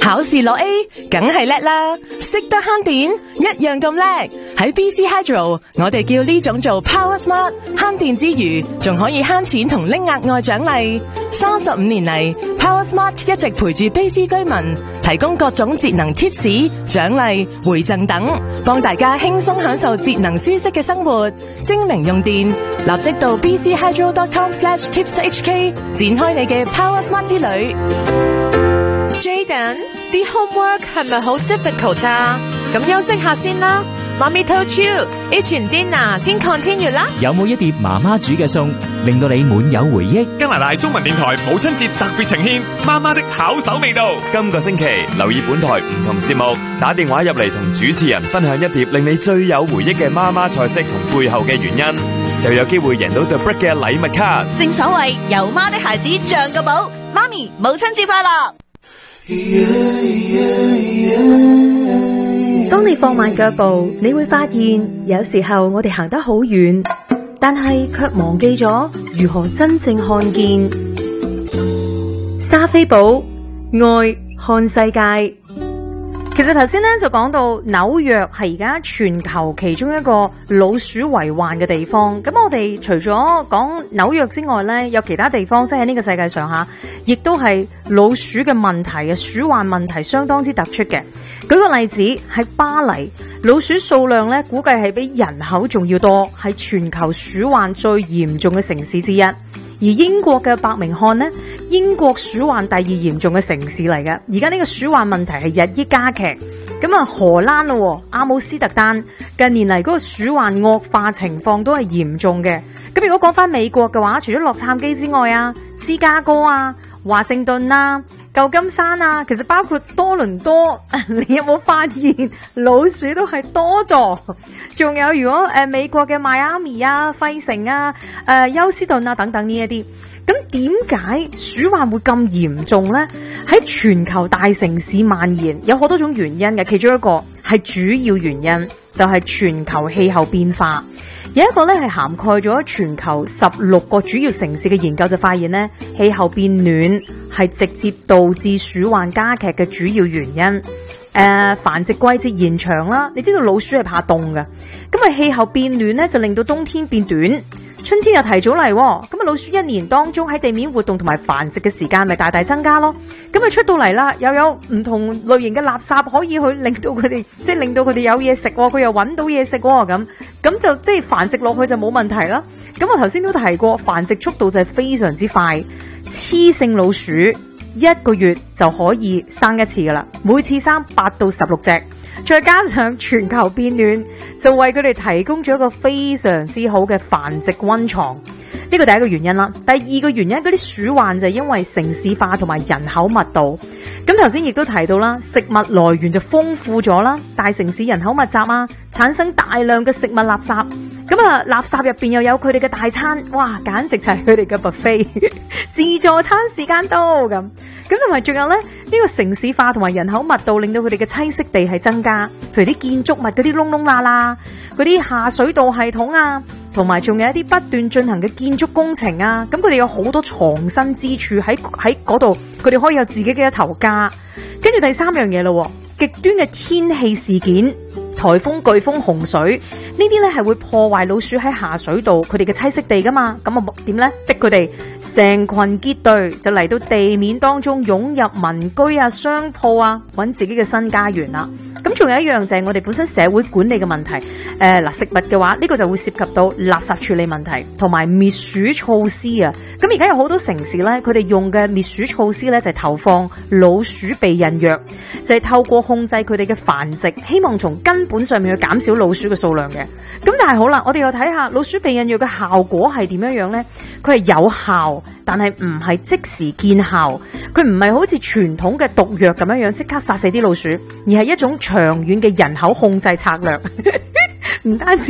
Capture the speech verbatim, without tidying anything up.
考試攞 A， 梗係叻啦！識得慳電，一樣咁叻。喺 B C Hydro， 我哋叫呢種做 Power Smart， 慳電之餘，仲可以慳錢同拎額外獎勵。三十五年嚟 ，Power Smart 一直陪住 B C 居民，提供各種節能 tips、獎勵、回贈等，幫大家輕鬆享受節能舒適嘅生活。精明用電，立即到 b c hydro dot com slash tips h k 展開你嘅 Power Smart 之旅。 Jaden， 啲 homework 係咪好 difficult 啊？咁休息下先啦。Mommy told you，eat dinner 先 continue 啦。 有冇一碟媽媽煮嘅餸，令到你滿有回憶？ 加拿大中文電台母親節特別呈現媽媽的巧手味道。今個星期留意本台唔同節目，打電話入嚟同主持人分享一碟令你最有回憶嘅媽媽菜式同背後嘅原因，就有機會贏到 The Brick 嘅禮物卡。 正所謂有媽的孩子像個寶，媽咪母親節快樂。 當你放慢腳步，你會發現有時候我哋行得好遠，但係卻忘記咗如何真正看見。莎菲寶愛看世界。其實頭先咧就講到紐約係而家全球其中一個老鼠為患嘅地方。咁我哋除咗講紐約之外咧，有其他地方即係呢個世界上下，亦都係老鼠嘅問題嘅鼠患問題相當之突出嘅。舉個例子，喺巴黎，老鼠數量咧估計係比人口仲要多，係全球鼠患最嚴重嘅城市之一。而英國嘅伯明翰呢，英國鼠患第二嚴重嘅城市嚟嘅。而家呢個鼠患問題係日益加劇。咁啊，荷蘭咯，阿姆斯特丹近年嚟嗰個鼠患惡化情況都係嚴重嘅。咁如果講翻美國嘅話，除咗洛杉磯之外啊，芝加哥啊、華盛頓啊、舊金山啊，其實包括多倫多，你有冇發現老鼠都係多咗？仲有如果誒、呃、美國嘅邁阿密啊、費城啊、誒、呃、休斯頓啊等等呢一啲，咁點解鼠患會咁嚴重呢？喺全球大城市蔓延有好多種原因嘅，其中一個係主要原因就係、是、全球氣候變化。有一個咧係涵蓋咗全球十六個主要城市嘅研究就發現咧，氣候變暖係直接導致鼠患加劇嘅主要原因。誒、呃，繁殖季節延長啦，你知道老鼠係怕凍㗎，咁啊氣候變暖咧就令到冬天變短，春天又提早嚟，咁啊老鼠一年當中喺地面活動同埋繁殖嘅時間咪大大增加咯。咁啊出到嚟啦，又有唔同類型嘅垃圾可以去令到佢哋，即係令到佢哋有嘢食，佢又搵到嘢食咁，咁就即係繁殖落去就冇問題啦。咁我頭先都提過，繁殖速度就係非常之快，雌性老鼠一個月就可以生一次噶啦，每次生八到十六隻。再加上全球變暖，就為佢哋提供咗一個非常之好嘅繁殖溫床。呢個第一個原因啦。第二個原因，嗰啲鼠患就係因為城市化同埋人口密度。咁頭先亦都提到啦，食物來源就豐富咗啦，大城市人口密集啊，產生大量嘅食物垃圾。咁啊，垃圾入邊又有佢哋嘅大餐，哇，簡直就係佢哋嘅 buffet， 自助餐時間到咁。咁同埋仲有咧，呢個城市化同埋人口密度令到佢哋嘅棲息地係增加，譬如啲建築物嗰啲窿窿罅罅，嗰啲下水道系統啊，同埋仲有一啲不斷進行嘅建築工程啊，咁佢哋有好多藏身之處喺喺嗰度，佢哋可以有自己嘅一頭家。跟住第三樣嘢咯，極端嘅天氣事件。颱風、颶風、洪水呢啲咧係會破壞老鼠喺下水道佢哋嘅棲息地噶嘛，咁啊點咧？逼佢哋成群結隊就嚟到地面當中湧入民居啊、商鋪啊，揾自己嘅新家園啦。咁仲有一樣就係我哋本身社會管理嘅問題。誒、呃、嗱，食物嘅話呢、呢個就會涉及到垃圾處理問題同埋滅鼠措施啊。咁而家有好多城市咧，佢哋用嘅滅鼠措施咧就係投放老鼠避孕藥，就係透過控制佢哋嘅繁殖，希望從根本上面去減少老鼠嘅數量嘅。咁但係好啦，我哋又睇下老鼠避孕藥嘅效果係點樣樣呢？佢係有效，但係唔係即時見效。佢唔係好似傳統嘅毒藥咁樣樣即刻殺死啲老鼠，而係一種長遠嘅人口控制策略。唔單止